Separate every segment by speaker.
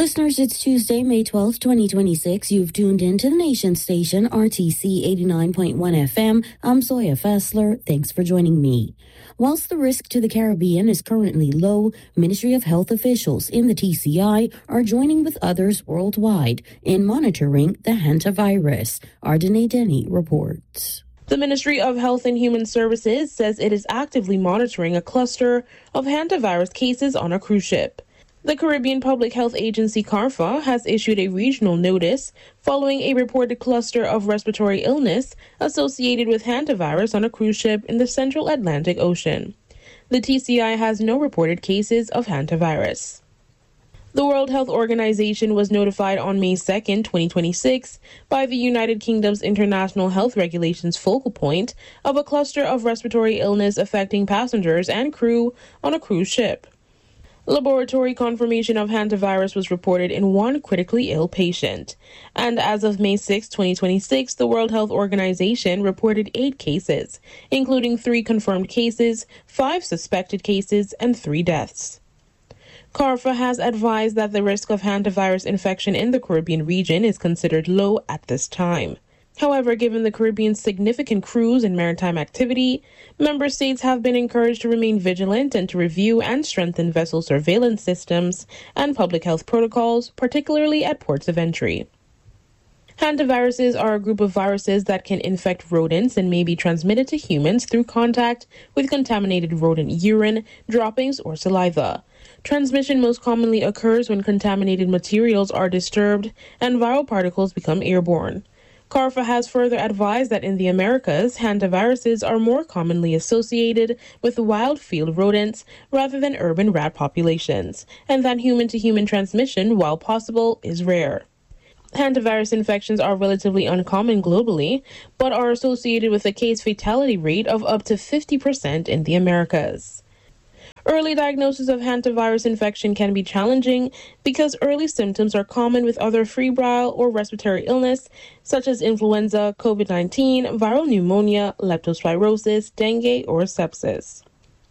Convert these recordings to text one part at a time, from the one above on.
Speaker 1: Listeners, it's Tuesday, May 12th, 2026. You've tuned in to the nation station, RTC 89.1 FM. I'm Zoya Fessler. Thanks for joining me. Whilst the risk to the Caribbean is currently low, Ministry of Health officials in the TCI are joining with others worldwide in monitoring the hantavirus. Ardene Denny reports.
Speaker 2: The Ministry of Health and Human Services says it is actively monitoring a cluster of hantavirus cases on a cruise ship. The Caribbean Public Health Agency, CARPHA, has issued a regional notice following a reported cluster of respiratory illness associated with hantavirus on a cruise ship in the central Atlantic Ocean. The TCI has no reported cases of hantavirus. The World Health Organization was notified on May 2, 2026, by the United Kingdom's International Health Regulations focal point of a cluster of respiratory illness affecting passengers and crew on a cruise ship. Laboratory confirmation of hantavirus was reported in one critically ill patient. And as of May 6, 2026, the World Health Organization reported 8 cases, including 3 confirmed cases, 5 suspected cases, and 3 deaths. CARPHA has advised that the risk of hantavirus infection in the Caribbean region is considered low at this time. However, given the Caribbean's significant cruise and maritime activity, member states have been encouraged to remain vigilant and to review and strengthen vessel surveillance systems and public health protocols, particularly at ports of entry. Hantaviruses are a group of viruses that can infect rodents and may be transmitted to humans through contact with contaminated rodent urine, droppings, or saliva. Transmission most commonly occurs when contaminated materials are disturbed and viral particles become airborne. CARPHA has further advised that in the Americas, hantaviruses are more commonly associated with wild field rodents rather than urban rat populations, and that human-to-human transmission, while possible, is rare. Hantavirus infections are relatively uncommon globally, but are associated with a case fatality rate of up to 50% in the Americas. Early diagnosis of hantavirus infection can be challenging because early symptoms are common with other febrile or respiratory illness, such as influenza, COVID-19, viral pneumonia, leptospirosis, dengue, or sepsis.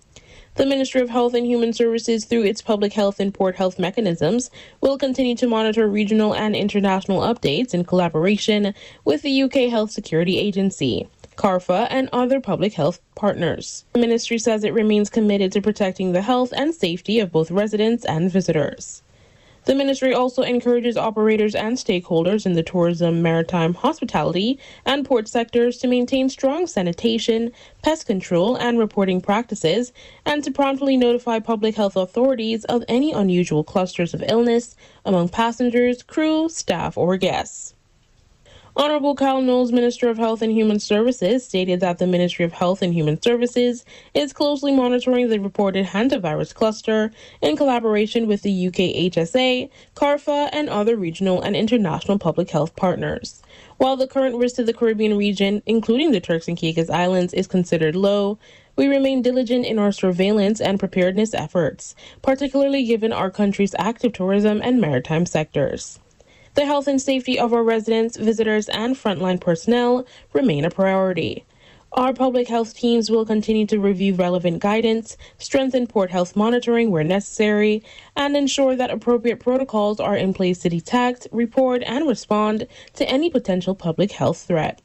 Speaker 2: The Ministry of Health and Human Services, through its public health and port health mechanisms, will continue to monitor regional and international updates in collaboration with the UK Health Security Agency, CARPHA, and other public health partners. The ministry says it remains committed to protecting the health and safety of both residents and visitors. The ministry also encourages operators and stakeholders in the tourism, maritime, hospitality, and port sectors to maintain strong sanitation, pest control, and reporting practices, and to promptly notify public health authorities of any unusual clusters of illness among passengers, crew, staff, or guests. Honorable Kyle Knowles, Minister of Health and Human Services, stated that the Ministry of Health and Human Services is closely monitoring the reported hantavirus cluster in collaboration with the UK HSA, CARPHA, and other regional and international public health partners. While the current risk to the Caribbean region, including the Turks and Caicos Islands, is considered low, we remain diligent in our surveillance and preparedness efforts, particularly given our country's active tourism and maritime sectors. The health and safety of our residents, visitors, and frontline personnel remain a priority. Our public health teams will continue to review relevant guidance, strengthen port health monitoring where necessary, and ensure that appropriate protocols are in place to detect, report, and respond to any potential public health threat.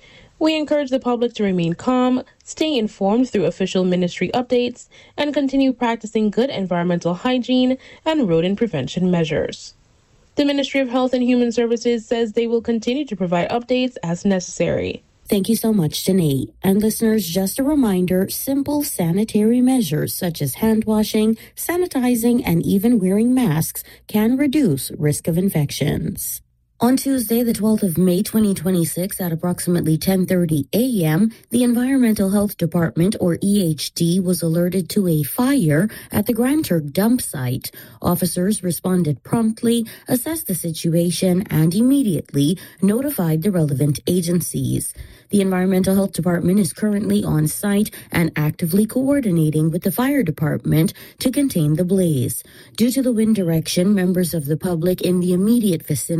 Speaker 2: We encourage the public to remain calm, stay informed through official ministry updates, and continue practicing good environmental hygiene and rodent prevention measures. The Ministry of Health and Human Services says they will continue to provide updates as necessary.
Speaker 1: Thank you so much, Janae. And listeners, just a reminder, simple sanitary measures such as hand washing, sanitizing, and even wearing masks can reduce risk of infections. On Tuesday, the 12th of May, 2026, at approximately 10:30 a.m., the Environmental Health Department, or EHD, was alerted to a fire at the Grand Turk dump site. Officers responded promptly, assessed the situation, and immediately notified the relevant agencies. The Environmental Health Department is currently on site and actively coordinating with the fire department to contain the blaze. Due to the wind direction, members of the public in the immediate vicinity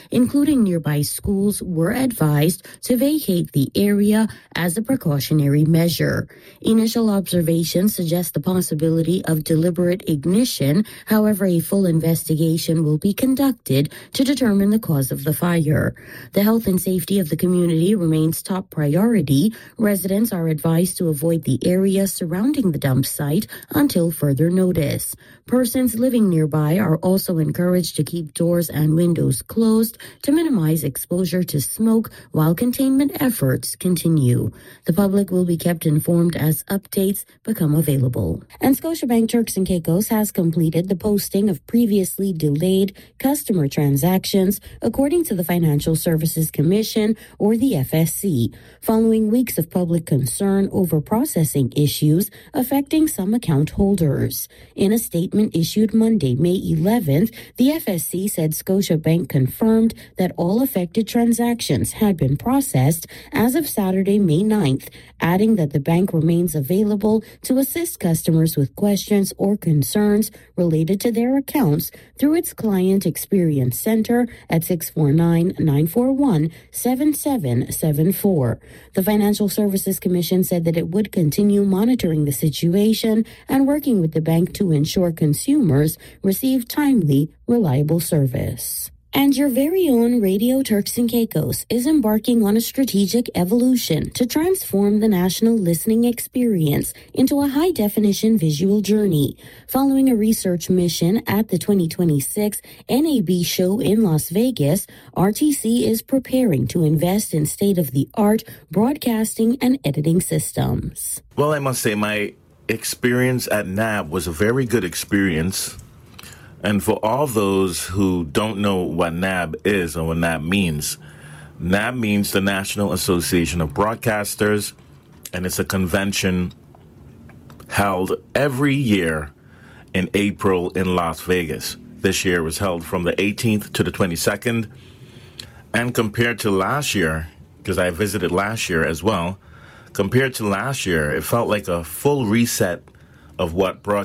Speaker 1: including nearby schools, were advised to vacate the area as a precautionary measure. Initial observations suggest the possibility of deliberate ignition. However, a full investigation will be conducted to determine the cause of the fire. The health and safety of the community remains top priority. Residents are advised to avoid the area surrounding the dump site until further notice. Persons living nearby are also encouraged to keep doors and windows closed to minimize exposure to smoke while containment efforts continue. The public will be kept informed as updates become available. And Scotiabank Turks and Caicos has completed the posting of previously delayed customer transactions, according to the Financial Services Commission, or the FSC, following weeks of public concern over processing issues affecting some account holders. In a statement issued Monday, May 11th, the FSC said Scotiabank confirmed that all affected transactions had been processed as of Saturday, May 9th, adding that the bank remains available to assist customers with questions or concerns related to their accounts through its Client Experience Center at 649-941-7774. The Financial Services Commission said that it would continue monitoring the situation and working with the bank to ensure consumers receive timely, reliable service. And your very own Radio Turks and Caicos is embarking on a strategic evolution to transform the national listening experience into a high-definition visual journey. Following a research mission at the 2026 NAB show in Las Vegas, RTC is preparing to invest in state-of-the-art broadcasting and editing systems.
Speaker 3: Well, I must say my experience at NAB was a very good experience. And for all those who don't know what NAB is or what NAB means the National Association of Broadcasters, and it's a convention held every year in April in Las Vegas. This year was held from the 18th to the 22nd. And compared to last year, because I visited last year as well, compared to last year, it felt like a full reset of what broadcasting